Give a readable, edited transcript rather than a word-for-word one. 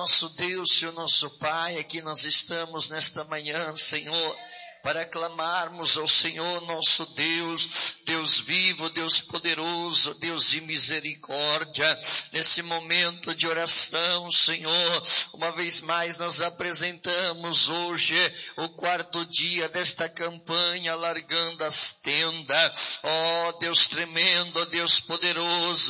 nosso Deus e o nosso Pai, aqui nós estamos nesta manhã, Senhor, para clamarmos ao Senhor nosso Deus, Deus vivo, Deus poderoso, Deus de misericórdia, nesse momento de oração, Senhor, uma vez mais nós apresentamos hoje o 4º dia desta campanha, largando as tendas, ó Deus tremendo, ó Deus poderoso,